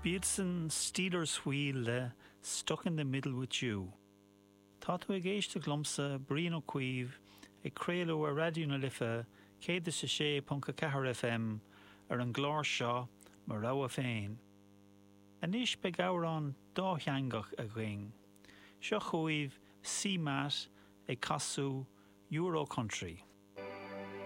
Beatson Steelers wheel le Stuck in the Middle with You. Tá tú ag éiste glumsa Bríon Ó Cuív ag créalú a radio na Lifa 106.4 FM ar an glár seo mar rogha féin. Anis be gabhrán dá theangach a ghing. Seo chuaimh C-Mat ag casú Euro Country.